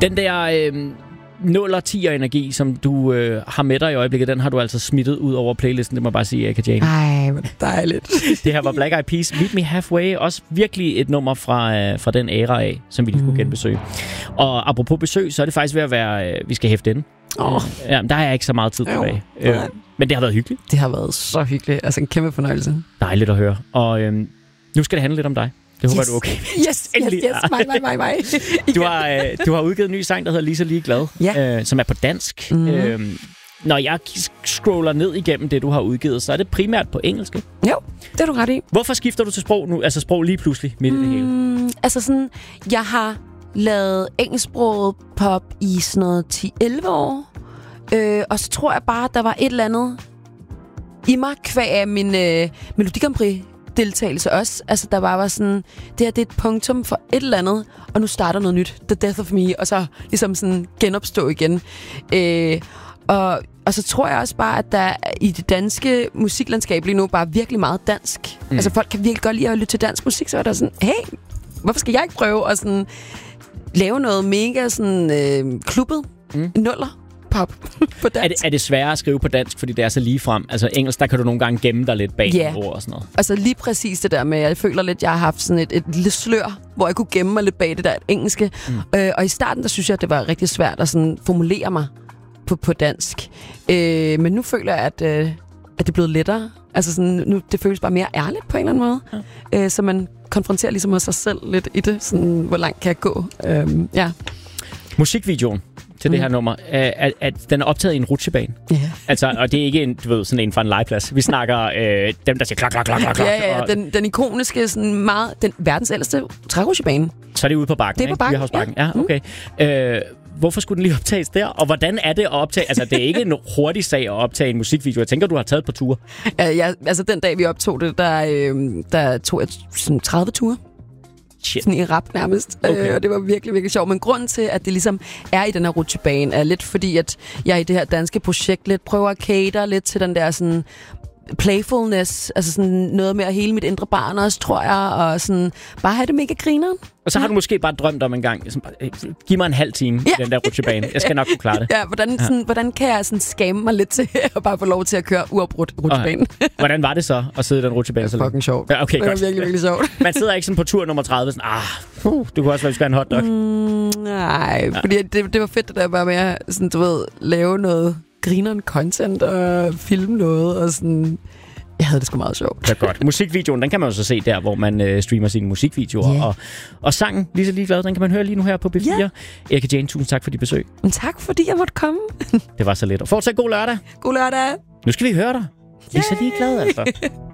Den der 0-10'er energi, som du har med dig i øjeblikket, den har du altså smittet ud over playlisten, det må jeg bare sige, Erika Jane. Ej, hvor dejligt. Det her var Black Eyed Peas, Meet Me Halfway, også virkelig et nummer fra den æra af, som vi lige skulle genbesøge. Og apropos besøg, så er det faktisk ved at være, vi skal hæfte den. Ja, der er ikke så meget tid tilbage. Men det har været hyggeligt. Det har været så hyggeligt. Altså en kæmpe fornøjelse. Dejligt at høre. Og nu skal det handle lidt om dig. Det håber du er okay. Yes, mig. Du har udgivet en ny sang, der hedder Lige så ligeglad, som er på dansk. Når jeg scroller ned igennem det, du har udgivet, så er det primært på engelsk. Jo, det er du ret i. Hvorfor skifter du til sprog nu? Altså sprog lige pludselig midt i det hele? Altså sådan, jeg har lavet engelsksproget pop i sådan noget 10-11 år. Og så tror jeg bare, at der var et eller andet i mig, kvæg min Melodi Grand Prix deltagelse også. Altså, der bare var sådan, det her, det er et punktum for et eller andet, og nu starter noget nyt. The Death of Me, og så ligesom sådan genopstå igen. Og så tror jeg også bare, at der i det danske musiklandskab lige nu bare virkelig meget dansk. Altså, folk kan virkelig godt lide at lytte til dansk musik, så er der sådan, hey, hvorfor skal jeg ikke prøve at sådan lave noget mega sådan klubbet nuller? På dansk. Er det sværere at skrive på dansk, fordi det er så ligefrem? Altså engelsk, der kan du nogle gange gemme dig lidt bag ord og sådan noget. Altså lige præcis det der med, jeg føler lidt, jeg har haft sådan et lille slør, hvor jeg kunne gemme mig lidt bag det der engelske. Og i starten, der synes jeg, det var rigtig svært at sådan formulere mig på dansk. Men nu føler jeg, at det er blevet lettere. Altså sådan, nu, det føles bare mere ærligt på en eller anden måde. Så man konfronterer ligesom også sig selv lidt i det. Sådan, hvor langt kan jeg gå? Musikvideoen til det her nummer, den er optaget i en rutsjebane. Yeah. Altså, og det er ikke sådan en fra en legeplads. Vi snakker dem, der siger klak, klak, klak, klak. Ja. Den ikoniske, sådan meget, den verdens ældste trærutsjebane. Så er det ude på bakken, det er på bakken, ja. Okay. Hvorfor skulle den lige optages der? Og hvordan er det at optage? Altså, det er ikke en hurtig sag at optage en musikvideo. Jeg tænker, du har taget på ture. Altså, den dag, vi optog det, der tog jeg sådan 30 ture. Shit. Sådan i rap nærmest. Og det var virkelig, virkelig sjovt. Men grunden til, at det ligesom er i den her rutsjebane, er lidt fordi, at jeg i det her danske projekt lidt prøver at cater lidt til den der sådan playfulness, altså sådan noget med at hele mit indre barn også, tror jeg, og sådan bare have det mega grineren. Og så har du måske bare drømt om en gang, giv mig en halv time i den der rutsjebane. Jeg skal nok kunne klare det. Ja, hvordan kan jeg sådan skamme mig lidt til at bare få lov til at køre uafbrudt rutsjebanen? Hvordan var det så at sidde i den rutsjebane? Det var fucking sjovt. Ja, okay, det var virkelig, virkelig sjovt. Man sidder ikke sådan på tur nummer 30, sådan, du kunne også være, vi skal have en hotdog. Nej, fordi det var fedt, det der bare med at sådan, du ved, lave noget grineren content og filme noget og sådan. Jeg havde det sgu meget sjovt. Det er godt. Musikvideoen, den kan man jo så se der, hvor man streamer sine musikvideoer. Yeah. Og sangen, Lige så ligeglad, den kan man høre lige nu her på B4. Yeah. Erika Jane, tusind tak for dit besøg. Men tak, fordi jeg måtte komme. Det var så lidt. Og fortsat god lørdag. God lørdag. Nu skal vi høre dig. Lige så ligeglad, altså.